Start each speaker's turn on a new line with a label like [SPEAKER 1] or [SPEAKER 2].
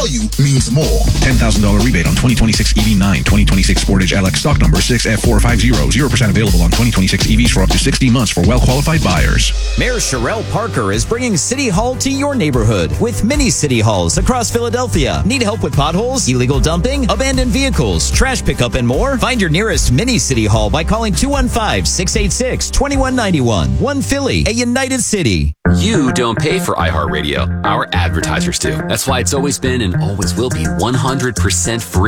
[SPEAKER 1] value means more.
[SPEAKER 2] $10,000 rebate on 2026 EV9, 2026 Sportage LX stock number 6F450. 0% available on 2026 EVs for up to 60 months for well-qualified buyers.
[SPEAKER 3] Mayor Sherelle Parker is bringing City Hall to your neighborhood with mini City Halls across Philadelphia. Need help with potholes, illegal dumping, abandoned vehicles, trash pickup, and more? Find your nearest mini City Hall by calling 215-686-2191. One Philly, a united city.
[SPEAKER 4] You don't pay for iHeartRadio. Our advertisers do. That's why it's always been and always will be 100% free.